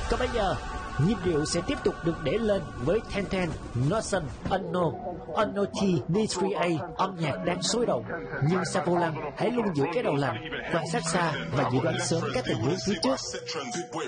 Còn bây giờ, nhịp điệu sẽ tiếp tục được để lên với Ten Ten, Notion, Unknown, Unknown D3A, âm nhạc đang sôi động. Nhưng Sapolan hãy luôn giữ cái đầu lạnh, quan sát xa và dự đoán sớm các tình huống phía trước.